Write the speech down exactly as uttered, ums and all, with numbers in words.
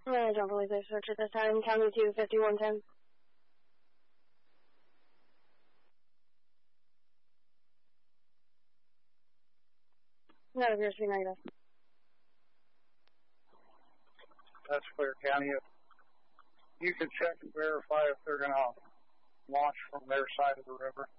I don't believe they searched at this time. County two, fifty-one ten. That appears to be negative. That's clear, County. You can check and verify if they're going to launch from their side of the river.